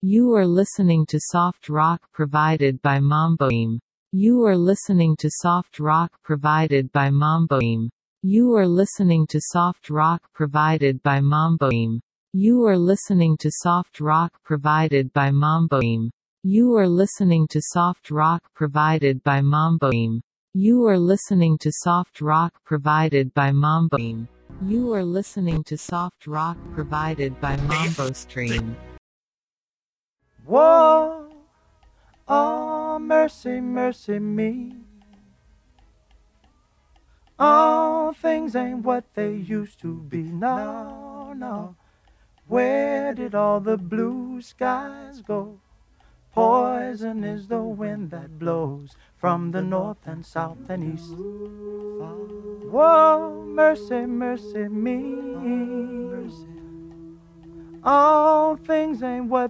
You are listening to soft rock provided by Mamboim. You are listening to soft rock provided by Mamboim. You are listening to soft rock provided by Mamboim. You are listening to soft rock provided by Mamboim. You are listening to soft rock provided by Mamboim. You are listening to soft rock provided by Mamboim. You are listening to soft rock provided by Mambo Stream. Whoa, oh, mercy, mercy me. Oh, things ain't what they used to be. No, no. Where did all the blue skies go? Poison is the wind that blows from the north and south and east. Whoa, mercy, mercy me. All things ain't what